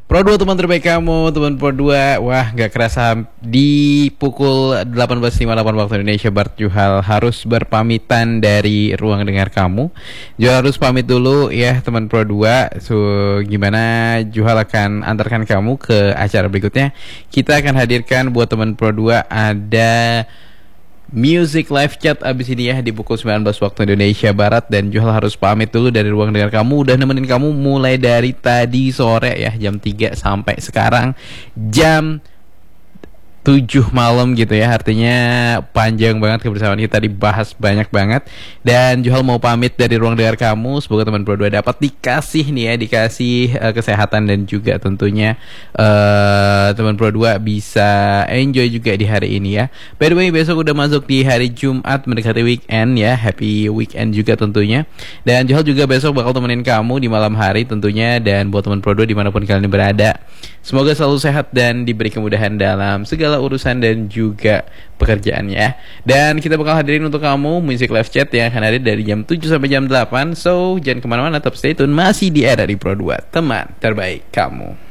Pro 2 teman terbaik kamu, teman Pro 2. Wah, gak kerasa di pukul 18.58 waktu Indonesia Barat, Juhal harus berpamitan dari ruang dengar kamu. Juhal harus pamit dulu ya teman Pro 2. So, gimana Juhal akan antarkan kamu ke acara berikutnya. Kita akan hadirkan buat teman Pro 2 ada Music Live Chat abis ini ya di pukul 19 waktu Indonesia Barat. Dan Juhal harus pamit dulu dari ruang dengar kamu. Udah nemenin kamu mulai dari tadi sore ya, jam 3 sampai sekarang jam 7 malam gitu ya. Artinya panjang banget kebersamaan kita, dibahas banyak banget. Dan Juhal mau pamit dari ruang dengar kamu. Semoga teman Pro 2 dapat dikasih nih ya, dikasih kesehatan dan juga tentunya teman Pro 2 bisa enjoy juga di hari ini ya. By the way, besok udah masuk di hari Jumat mendekati weekend ya. Happy weekend juga tentunya. Dan Juhal juga besok bakal temenin kamu di malam hari tentunya. Dan buat teman Pro 2 dimanapun kalian berada, semoga selalu sehat dan diberi kemudahan dalam segala urusan dan juga pekerjaannya. Dan kita bakal hadirin untuk kamu Music Live Chat yang akan hadir dari jam 7 sampai jam 8. So, jangan kemana-mana, tetap stay tune. Masih di era di Pro 2, teman terbaik kamu.